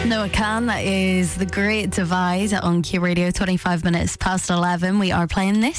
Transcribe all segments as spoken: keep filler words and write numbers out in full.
Noah Khan, that is The Great Divide on Q Radio, twenty-five minutes past eleven. We are playing this.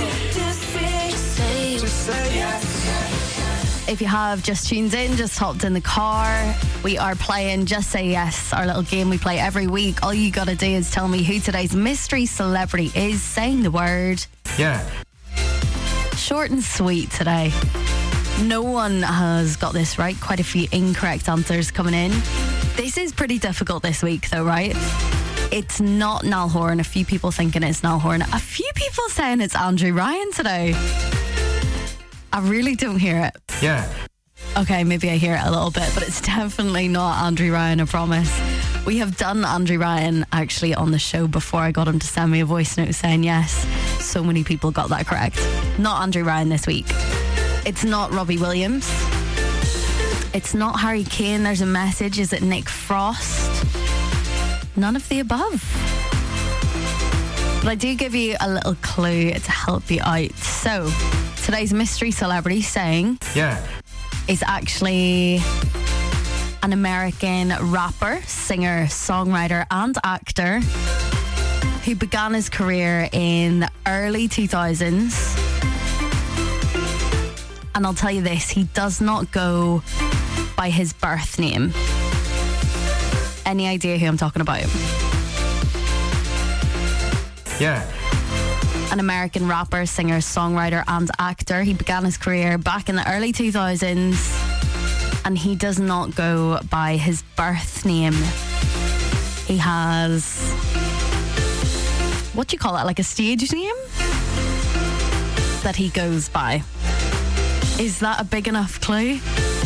If you have just tuned in, just hopped in the car, we are playing Just Say Yes, our little game we play every week. All you gotta do is tell me who today's mystery celebrity is, saying the word. Yeah. Short and sweet today. No one has got this right. Quite a few incorrect answers coming in. This is pretty difficult this week though, right? It's not Niall Horan. A few people thinking it's Niall Horan. A few people saying it's Andrew Ryan today. I really don't hear it. Yeah. Okay, maybe I hear it a little bit, but it's definitely not Andrew Ryan, I promise. We have done Andrew Ryan actually on the show before. I got him to send me a voice note saying yes. So many people got that correct. Not Andrew Ryan this week. It's not Robbie Williams. It's not Harry Kane. There's a message. Is it Nick Frost? None of the above. But I do give you a little clue to help you out. So, today's mystery celebrity saying Yeah. is actually an American rapper, singer, songwriter and actor who began his career in the early two thousands. And I'll tell you this, he does not go by his birth name. Any idea who I'm talking about? Yeah. An American rapper, singer, songwriter and actor. He began his career back in the early two thousands and he does not go by his birth name. He has, what do you call it, like a stage name that he goes by. Is that a big enough clue?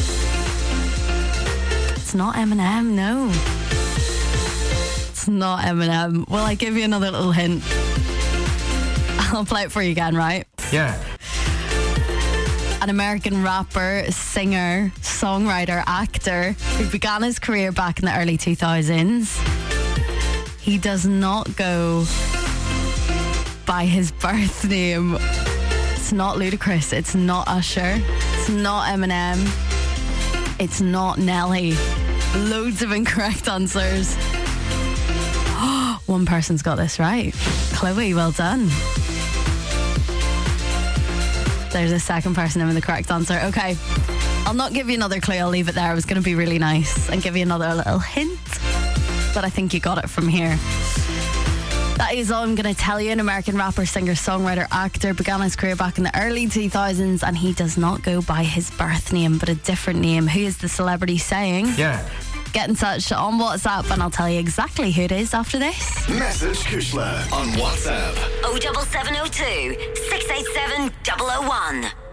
It's not Eminem, no. It's not Eminem. Will I give you another little hint? I'll play it for you again, right? Yeah. An American rapper, singer, songwriter, actor who began his career back in the early two thousands. He does not go by his birth name. It's not Ludacris. It's not Usher. It's not Eminem. It's not Nelly. Loads of incorrect answers. One person's got this right. Chloe, well done. There's a second person in with the correct answer. Okay, I'll not give you another clue. I'll leave it there. I was going to be really nice and give you another little hint, but I think you got it from here. That is all I'm going to tell you. An American rapper, singer, songwriter, actor, began his career back in the early two thousands and he does not go by his birth name but a different name. Who is the celebrity saying? Yeah. Get in touch on WhatsApp and I'll tell you exactly who it is after this. Message Kushla on WhatsApp. oh seven seven oh two, six eight seven, double oh one.